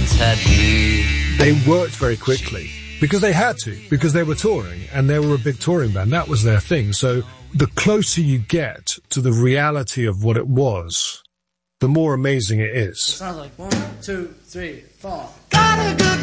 They worked very quickly because they had to, because they were touring and they were a big touring band. That was their thing. So the closer you get to the reality of what it was, the more amazing it is. Sounds like 1, 2, 3, 4. Got a good